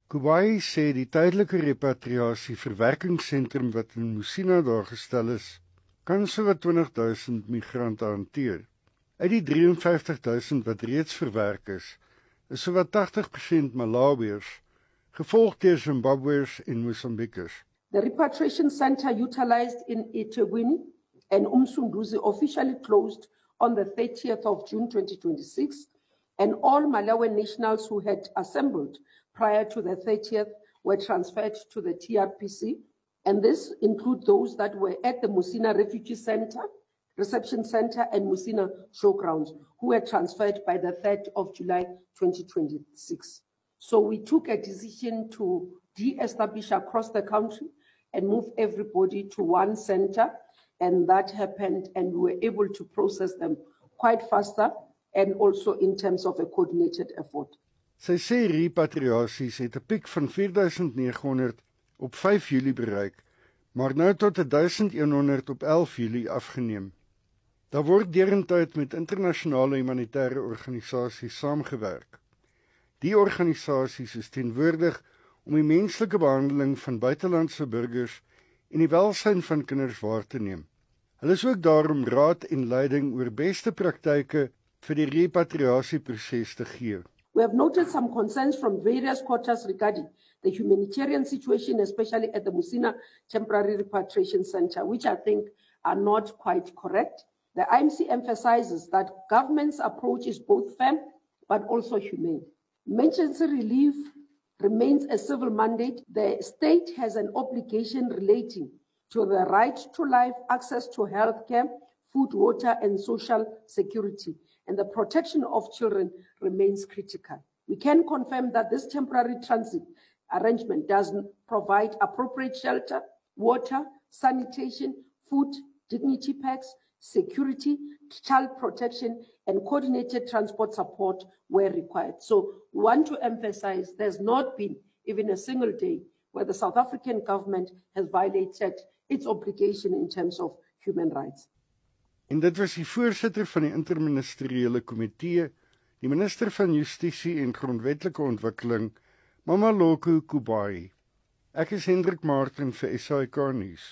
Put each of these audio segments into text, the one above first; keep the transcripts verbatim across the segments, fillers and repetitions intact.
Kubai sê die tydelike repatriasie verwerkingssentrum wat in Musina daar gestel is, kan sowat twintig duisend migrante hanteer. Uit die drie en vyftig duisend wat reeds verwerk is, is sowat tagtig persent Malawiërs, gevolg deur Zimbabweërs en Mosambikers. The repatriation center utilized in eThekwini and Umsunduzi officially closed on the thirtieth of June twenty twenty-six, and all Malawian nationals who had assembled prior to the thirtieth were transferred to the T R P C, and this includes those that were at the Musina Refugee Center, Reception Center, and Musina Showgrounds, who were transferred by the third of July twenty twenty-six. So we took a decision to de-establish across the country and move everybody to one center, and that happened, and we were able to process them quite faster and also in terms of a coordinated effort. Sy sê repatriasies het 'n piek van vier duisend nege honderd op vyf Julie bereik, maar nou tot duisend een honderd op elf Julie afgeneem. Daar word derentyd met internasionale humanitêre organisasies saamgewerk. Die organisasies is teenwoordig om die menslike behandeling van buitelandse burgers en die welsyn van kinders waar te neem. Hulle is ook daar om raad en leiding oor beste praktyke vir die repatriasieproses te gee. We have noted some concerns from various quarters regarding the humanitarian situation, especially at the Musina Temporary Repatriation Center, which I think are not quite correct. The I M C emphasizes that government's approach is both fair but also humane. Emergency relief remains a civil mandate. The state has an obligation relating to the right to life, access to healthcare, food, water, and social security, and the protection of children remains critical. We can confirm that this temporary transit arrangement does provide appropriate shelter, water, sanitation, food, dignity packs, security, child protection, and coordinated transport support where required. So we want to emphasize there's not been even a single day where the South African government has violated its obligation in terms of human rights. En dit was die voorsitter van die interministeriële komitee, die minister van Justisie en Grondwetlike Ontwikkeling, Mamaloko Kubai. Ek is Hendrik Martin vir S A K Nuus.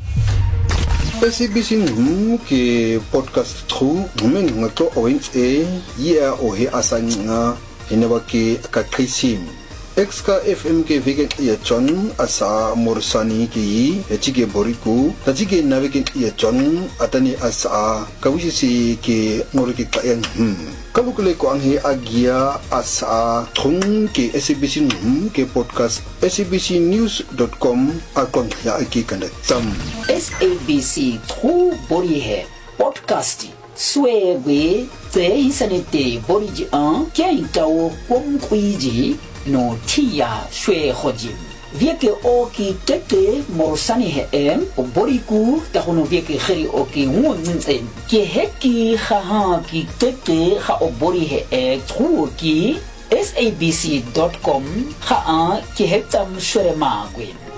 S A B C News ke podcast true men ngato owens e ya o he asanga enaba ke kakrisim Exka F M ke vegan ya John asa morsani ki echike boriku tajike navegen ya John atani asa kawisi ke ngorike kayan hmm kalukule ko ang he agia asa thung ke S A B C News ke podcast S A B C news dot com akon ya aki kanda tam S A B C True Body Hair Podcast Swebe Te Insanete Body Ji An Kien Tao Kwong Kui Ji No Tia Shwe Hojim Vieke Oki Tete Morsani He Em O Boriku Tahono Vieke Heri Oki Wun Nsen Ki Heki Haha Ki Tete Ha O Body He E True Ki S A B C dot com Ha Ki Hektam Shwe Magwin